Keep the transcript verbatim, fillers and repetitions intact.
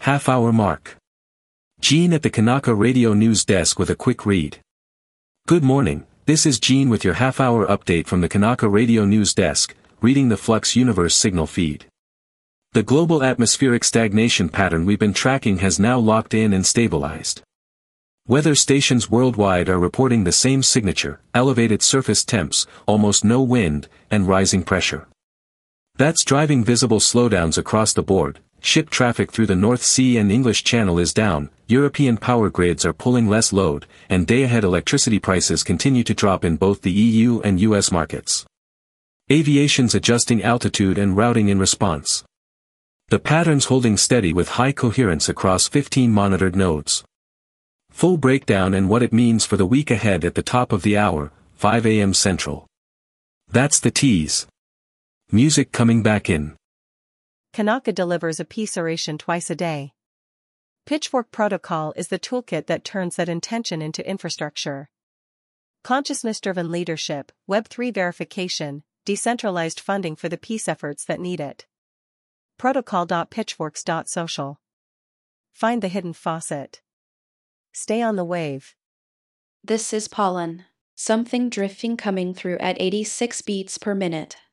Half-hour mark. Gene at the Kanaka Radio News Desk with a quick read. Good morning, this is Gene with your half-hour update from the Kanaka Radio News Desk, reading the Flux Universe signal feed. The global atmospheric stagnation pattern we've been tracking has now locked in and stabilized. Weather stations worldwide are reporting the same signature: elevated surface temps, almost no wind, and rising pressure. That's driving visible slowdowns across the board. Ship traffic through the North Sea and English Channel is down, European power grids are pulling less load, and day-ahead electricity prices continue to drop in both the E U and U S markets. Aviation's adjusting altitude and routing in response. The pattern's holding steady with high coherence across fifteen monitored nodes. Full breakdown and what it means for the week ahead at the top of the hour, five A M Central. That's the tease. Music coming back in. Kanaka delivers a peace oration twice a day. Pitchfork Protocol is the toolkit that turns that intention into infrastructure. Consciousness-driven leadership, Web three verification, decentralized funding for the peace efforts that need it. protocol dot pitchforks dot social. Find the hidden faucet. Stay on the wave. This is pollen. Something drifting coming through at eighty-six beats per minute.